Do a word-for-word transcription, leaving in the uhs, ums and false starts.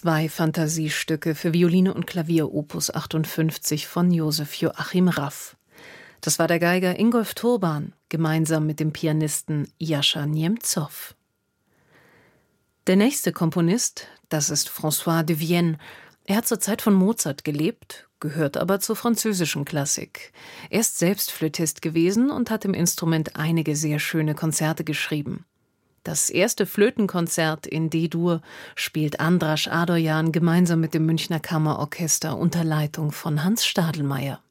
zwei Fantasiestücke für Violine und Klavier Opus achtundfünfzig von Josef Joachim Raff. Das war der Geiger Ingolf Turban, gemeinsam mit dem Pianisten Jascha Niemzow. Der nächste Komponist, das ist François de Vienne. Er hat zur Zeit von Mozart gelebt, gehört aber zur französischen Klassik. Er ist selbst Flötist gewesen und hat im Instrument einige sehr schöne Konzerte geschrieben. Das erste Flötenkonzert in D-Dur spielt Andras Adorjan gemeinsam mit dem Münchner Kammerorchester unter Leitung von Hans Stadelmeier.